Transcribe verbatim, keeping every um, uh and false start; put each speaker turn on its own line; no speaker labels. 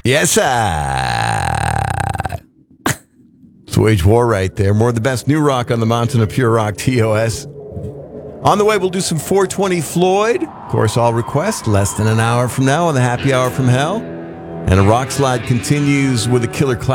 Yes, sir. It's Wage War right there. More of the best new rock on the mountain of pure rock, T O S. On the way, we'll do some four twenty Floyd. Of course, all requests less than an hour from now on the Happy Hour from Hell. And a rock slide continues with a killer class.